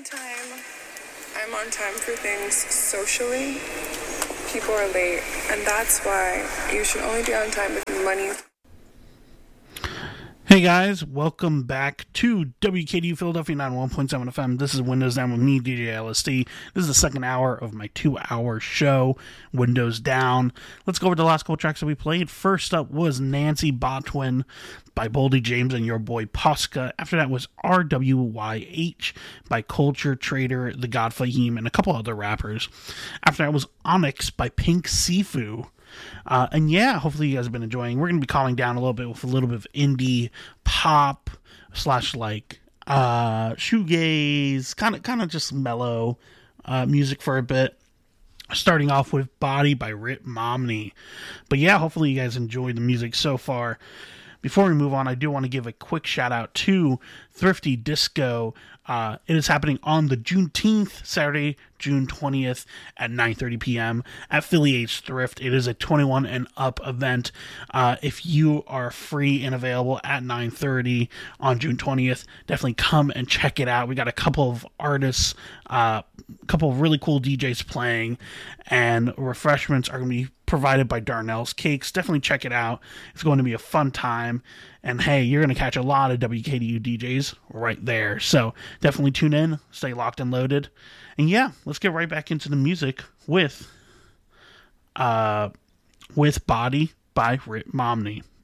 time. I'm on time for things socially. People are late, and that's why you should only be on time with money. Hey guys, welcome back to WKDU Philadelphia 91.7 FM. This is Windows Down with me, DJ LSD. This is the second hour of my 2-hour show, Windows Down. Let's go over the last couple tracks that we played. First up was Nancy Botwin by Boldy James and your boy Posca. After that was RWYH by Culture Trader, The God Fahim, and a couple other rappers. After that was Onyx by Pink Sifu. And yeah, hopefully you guys have been enjoying. We're going to be calming down a little bit with a little bit of indie pop / like shoegaze, kind of just mellow music for a bit. Starting off with Body by Rip Momney. But yeah, hopefully you guys enjoyed the music so far. Before we move on, I do want to give a quick shout out to Thrifty Disco. It is happening on the Juneteenth, Saturday, June 20th at 9:30 p.m. at Philly H Thrift. It is a 21 and up event. If you are free and available at 9:30 on June 20th, definitely come and check it out. We got a couple of artists, a couple of really cool DJs playing, and refreshments are going to be provided by Darnell's Cakes. Definitely check it out. It's going to be a fun time. And hey, you're going to catch a lot of WKDU DJs right there. So definitely tune in, stay locked and loaded. And yeah, let's get right back into the music with Body by Rip Momney.